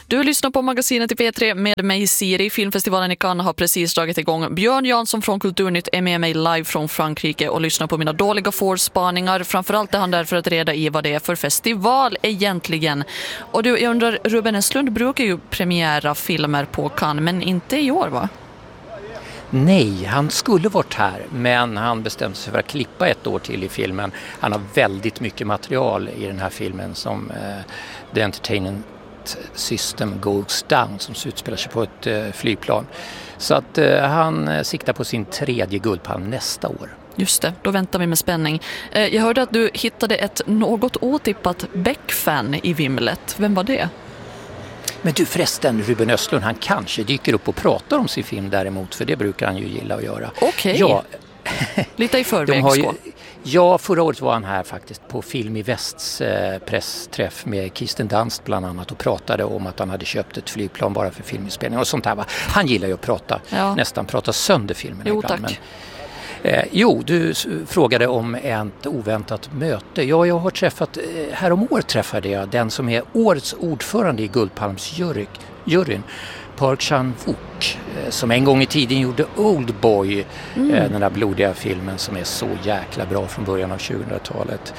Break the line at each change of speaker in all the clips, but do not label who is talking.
Du lyssnar på magasinet i P3 med mig Siri. Filmfestivalen i Cannes har precis dragit igång. Björn Jansson från Kulturnytt är med mig live från Frankrike och lyssnar på mina dåliga Ford-spaningar. Framförallt är han där för att reda i vad det är för festival egentligen. Och du, jag undrar, Ruben Östlund brukar ju premiära filmer på Cannes, men inte i år, va?
Nej, han skulle varit här, men han bestämde sig för att klippa ett år till i filmen. Han har väldigt mycket material i den här filmen som The Entertainment System Goes Down, som utspelar sig på ett flygplan. Så att han siktar på sin 3:e Guldpalm nästa år.
Just det, då väntar vi med spänning. Jag hörde att du hittade ett något otippat Beck-fan i vimlet. Vem var det?
Men du förresten, Ruben Östlund, han kanske dyker upp och pratar om sin film däremot, för det brukar han ju gilla att göra.
Okej.
Ja.
Lite i förväg.
Ja, förra året var han här faktiskt på Film i Västs pressträff med Kirsten Dunst bland annat och pratade om att han hade köpt ett flygplan bara för filminspelning och sånt här. Han gillar ju att prata, nästan prata sönder filmen ibland.
Tack.
Men, du frågade om ett oväntat möte. Ja, jag har träffat, häromåret träffade jag den som är årets ordförande i Guldpalmsjuryn, Park Chan-wook, som en gång i tiden gjorde Oldboy, den där blodiga filmen som är så jäkla bra från början av 2000-talet.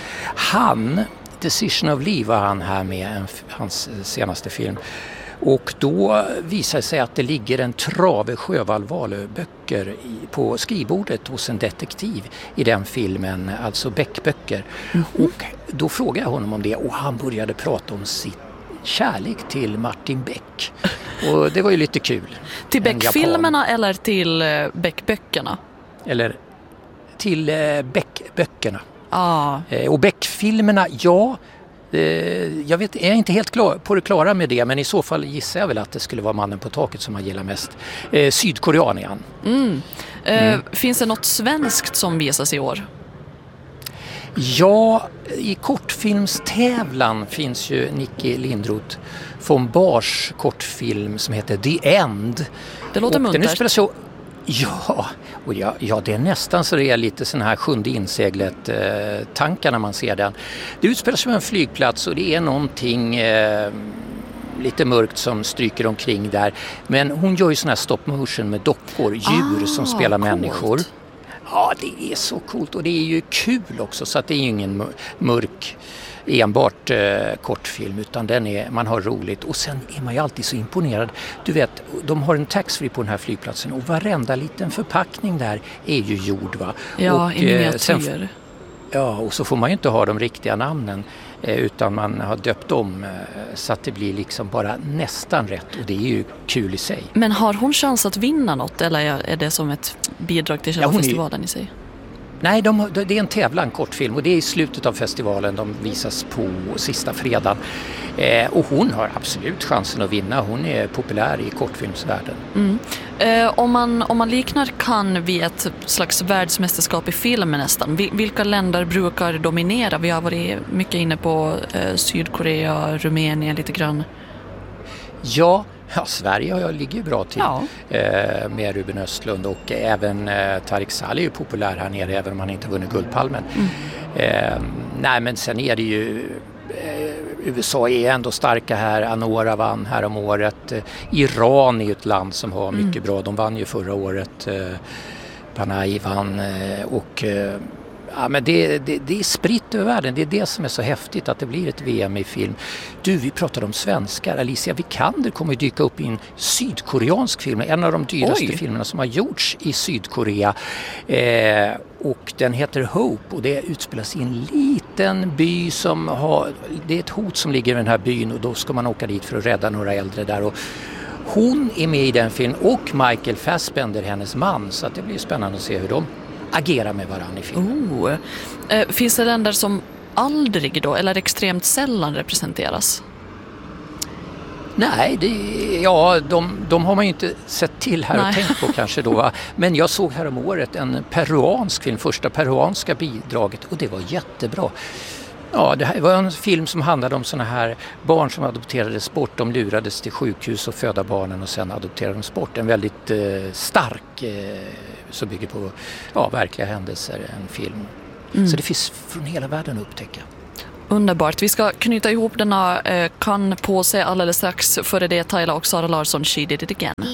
Decision of Leave var han här med, hans senaste film. Och då visar det sig att det ligger en trave Sjöwall-Wahlöö-böcker på skrivbordet hos en detektiv i den filmen, alltså Beck-böcker. Och då frågade jag honom om det och han började prata om sitt kärlek till Martin Beck. Och det var ju lite kul.
Till Beck-filmerna eller till Beck-böckerna?
Eller till Beck-böckerna.
Ah.
Och Beck-filmerna, jag är inte helt på det klara med det, men i så fall gissar jag väl att det skulle vara Mannen på taket som man gillar mest. Sydkoreanian.
Finns det något svenskt som visas i år?
Ja, i kortfilmstävlan finns ju Nicky Lindroth von Bars kortfilm som heter The End.
Det låter muntert.
Ja, det är nästan så det är lite sån här sjunde inseglet tankar när man ser den. Det utspelar sig på en flygplats och det är någonting lite mörkt som stryker omkring där. Men hon gör ju sån här stop motion med dockor, djur som spelar människor. Ja, det är så coolt och det är ju kul också, så att det är ju ingen mörk enbart kortfilm, utan man har roligt och sen är man ju alltid så imponerad. Du vet, de har en taxfree på den här flygplatsen och varenda liten förpackning där är ju gjord, va?
Ja,
och,
i miniatyr.
Och så får man ju inte ha de riktiga namnen utan man har döpt om så att det blir liksom bara nästan rätt och det är ju kul i sig.
Men har hon chans att vinna något eller är det som ett bidrag till själva festivalen i sig?
Nej, det är en tävlan, kortfilm, och det är i slutet av festivalen. De visas på sista fredagen. Och hon har absolut chansen att vinna. Hon är populär i kortfilmsvärlden.
Om man liknar Cannes vid ett slags världsmästerskap i film nästan, vilka länder brukar dominera? Vi har varit mycket inne på Sydkorea, Rumänien lite grann. Ja,
Sverige ligger ju bra till med Ruben Östlund och även Tareq Saleh är ju populär här nere även om han inte vunnit Guldpalmen. Nej, men sen är det ju USA är ändå starka här. Anora vann här om året. Iran är ju ett land som har mycket bra. De vann ju förra året. Panay vann och men det är spritt över världen. Det är det som är så häftigt att det blir ett VM i film. Du, vi pratade om svenskar. Alicia Vikander kommer att dyka upp i en sydkoreansk film. En av de dyraste filmerna som har gjorts i Sydkorea. Och den heter Hope och det utspelas i en liten by som det är ett hot som ligger i den här byn och då ska man åka dit för att rädda några äldre där. Och hon är med i den filmen och Michael Fassbender, hennes man. Så att det blir spännande att se hur de agera med varandra i filmen.
Finns det länder som aldrig då eller extremt sällan representeras?
Nej, de har man ju inte sett till här och tänkt på kanske då. Va? Men jag såg här om året en peruansk film, första peruanska bidraget och det var jättebra. Ja, det här var en film som handlade om såna här barn som adopterades bort. De lurades till sjukhus och födda barnen och sen adopterades bort. En väldigt stark som bygger på verkliga händelser, en film. Så det finns från hela världen att upptäcka.
Underbart. Vi ska knyta ihop denna kan på sig alldeles strax. Före det Tyla och Sara Larsson, She Did It Again.